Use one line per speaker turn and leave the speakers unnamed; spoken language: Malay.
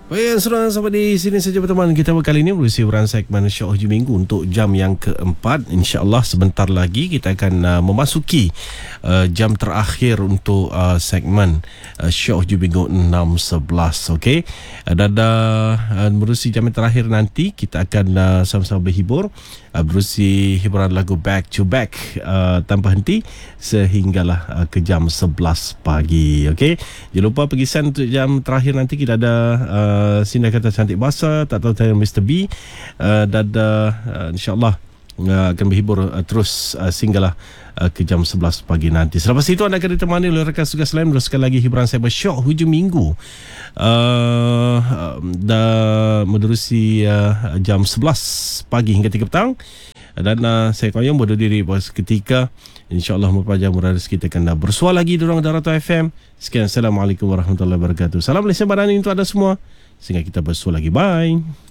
Baik, sahabat di sini saja pertemuan kita kali ini berusia segmen Syok Hujung Minggu untuk jam yang keempat. InsyaAllah sebentar lagi kita akan memasuki jam terakhir untuk segmen Syok Hujung Minggu 6.11. Okey, dan berusia jam yang terakhir nanti kita akan sama-sama berhibur berusia hiburan lagu back to back tanpa henti sehinggalah ke jam 11 pagi. Okey, jangan lupa pergi sen untuk jam terakhir nanti kita ada Sinai Kata Cantik Bahasa, Tak Tahu Tanya Mr. B, dan insyaAllah akan berhibur terus sehinggalah ke jam 11 pagi nanti. Selepas itu anda akan ditemani oleh rekan tugas lain meneruskan lagi hiburan saya Syok Hujung Minggu menerusi jam 11 pagi hingga 3 petang. Dan saya Koyong berdoa diri ketika InsyaAllah merupakan murah rezeki kita akan bersuara lagi di ruang Darata FM. Sekian, Assalamualaikum warahmatullahi wabarakatuh. Salam Malaysia Badani untuk anda semua. Sehingga kita bersuara lagi. Bye.